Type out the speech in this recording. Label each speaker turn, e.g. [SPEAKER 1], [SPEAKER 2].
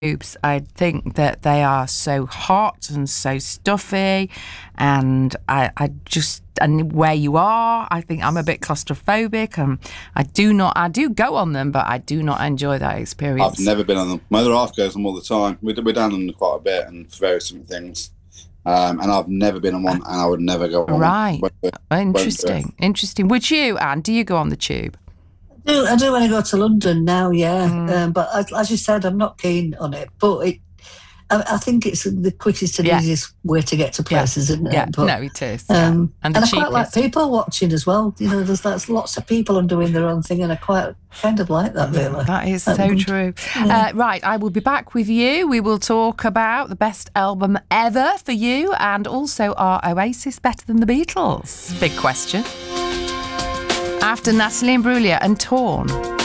[SPEAKER 1] tubes. I think that they are so hot and so stuffy, and and where you are, I think I'm a bit claustrophobic, and I do go on them, but I do not enjoy that experience.
[SPEAKER 2] I've never been on them. My other half goes on them all the time. We're down on them quite a bit and for various different things. And I've never been on one, and I would never go on
[SPEAKER 1] right.
[SPEAKER 2] one.
[SPEAKER 1] Interesting. Would you, Anne? Do you go on the tube?
[SPEAKER 3] I do when I go to London now, yeah. But as you said, I'm not keen on it. But I think it's the quickest and easiest way to get to places, isn't it?
[SPEAKER 1] Yeah,
[SPEAKER 3] but,
[SPEAKER 1] it is.
[SPEAKER 3] And I quite like people watching as well. You know, there's lots of people doing their own thing, and I quite kind of like that, really.
[SPEAKER 1] That is so true.
[SPEAKER 3] Yeah.
[SPEAKER 1] Right, I will be back with you. We will talk about the best album ever for you, and also, are Oasis better than the Beatles? Big question. After Natalie Imbruglia and Torn.